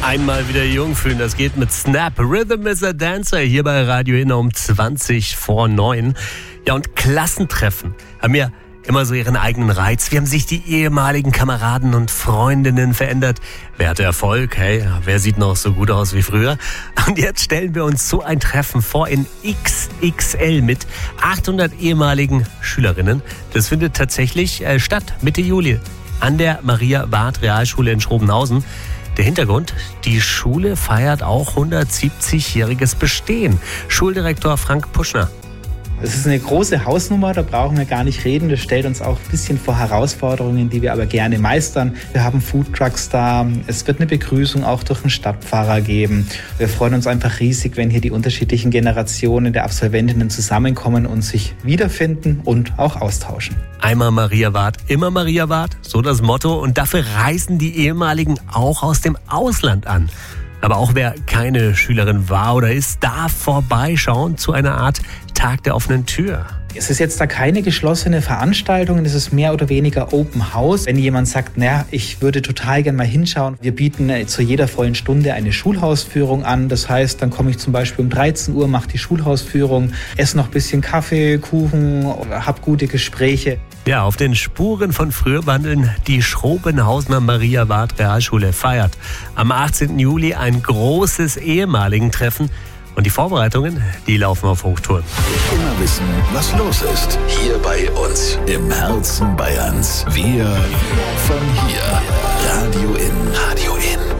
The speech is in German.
Einmal wieder jung fühlen, das geht mit Snap. Rhythm is a Dancer hier bei Radio Inner um 20 vor 9. Ja, und Klassentreffen haben ja immer so ihren eigenen Reiz. Wie haben sich die ehemaligen Kameraden und Freundinnen verändert? Wer hatte Erfolg? Hey, wer sieht noch so gut aus wie früher? Und jetzt stellen wir uns so ein Treffen vor in XXL mit 800 ehemaligen Schülerinnen. Das findet tatsächlich statt, Mitte Juli, an der Maria-Ward-Realschule in Schrobenhausen. Der Hintergrund, die Schule feiert auch 170-jähriges Bestehen. Schuldirektor Frank Puschner. Es ist eine große Hausnummer, da brauchen wir gar nicht reden. Das stellt uns auch ein bisschen vor Herausforderungen, die wir aber gerne meistern. Wir haben Foodtrucks da, es wird eine Begrüßung auch durch den Stadtpfarrer geben. Wir freuen uns einfach riesig, wenn hier die unterschiedlichen Generationen der Absolventinnen zusammenkommen und sich wiederfinden und auch austauschen. Einmal Maria Ward, immer Maria Ward, so das Motto. Und dafür reisen die ehemaligen auch aus dem Ausland an. Aber auch wer keine Schülerin war oder ist, darf vorbeischauen zu einer Art Tag der offenen Tür. Es ist jetzt da keine geschlossene Veranstaltung, es ist mehr oder weniger Open House. Wenn jemand sagt, ich würde total gerne mal hinschauen, wir bieten zu jeder vollen Stunde eine Schulhausführung an. Das heißt, dann komme ich zum Beispiel um 13 Uhr, mache die Schulhausführung, esse noch ein bisschen Kaffee, Kuchen, habe gute Gespräche. Ja, auf den Spuren von früher wandeln die Schrobenhausener Maria-Ward-Realschule feiert am 18. Juli ein großes Ehemaligen-Treffen. Und die Vorbereitungen, die laufen auf Hochtouren. Immer wissen, was los ist. Hier bei uns im Herzen Bayerns. Wir von hier. Radio in.